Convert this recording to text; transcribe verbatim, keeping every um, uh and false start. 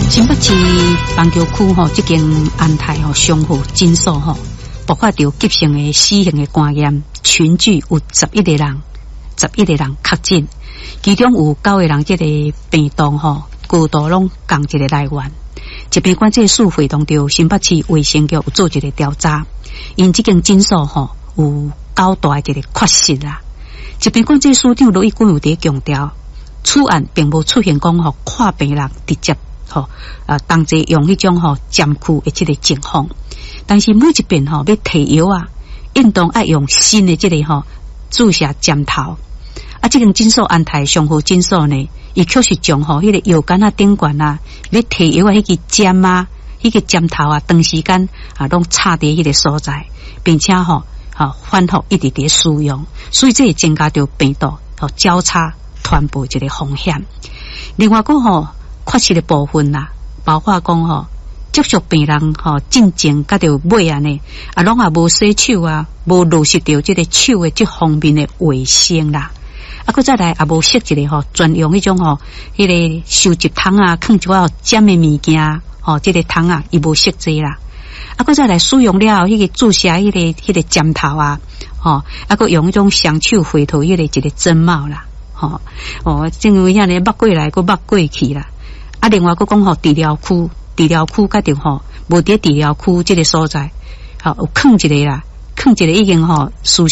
新北市邦桥区吼，这间安泰吼商户诊所吼，爆发着急性的死性的肝炎，群聚有十一个人，十一个人确诊，其中有九个人这个病毒吼，高度拢共一个来源。疾病管制署会同着新北市卫生局有做一个调查，因这间诊所吼有较大一个缺失啦。疾病管制署长罗义军有伫强调，此案并无出现讲吼看病人直接。吼，啊，同齐用迄种吼针库的这个情况，但是每一遍吼要提药啊，运动爱用新的这个吼注射针头。啊，这间诊所安泰上好诊所呢，伊确实将吼迄个药杆啊顶管啊，要提药啊迄个针啊，迄个针头啊，长时间啊拢插伫迄个所在，并且吼啊反复一直伫使用，所以这会增加着病毒吼交叉传播一个风险。另外个吼。缺失的部分啦，包括讲吼，接触病人吼进前甲着尾安尼，啊，拢也无洗手啊，无落实到这个手的这方面的卫生啦。啊，佮再来也无设一个吼专用迄种吼，迄个收集桶啊，放一寡尖的物件，吼，这个桶啊，伊无设置啦。啊，佮再来使用了迄个注射迄个迄个针头啊，吼，啊，佮用迄种双手回头迄个一个针帽啦，吼，哦，正为遐尼抹过来，佮抹过去啦。啊，另外佫讲吼，治疗区，治疗区甲着吼，无伫治疗区即个所在，吼有放一个啦，放一个已经吼。